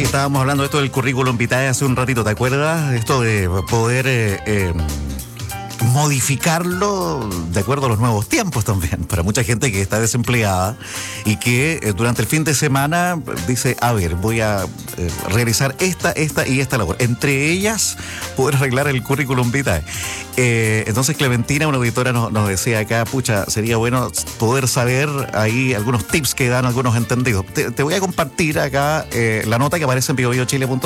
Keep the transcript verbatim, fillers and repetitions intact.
Sí, estábamos hablando de esto del currículum vitae hace un ratito, ¿te acuerdas? Esto de poder eh, eh, modificarlo de acuerdo a los nuevos tiempos también. Para mucha gente que está desempleada y que eh, durante el fin de semana dice, a ver, voy a eh, realizar esta, esta y esta labor. Entre ellas, poder arreglar el currículum vitae. Eh, entonces Clementina, una auditora, nos, nos decía acá, pucha, sería bueno poder saber ahí algunos tips que dan algunos entendidos. Te, te voy a compartir acá eh, la nota que aparece en bio bio chile punto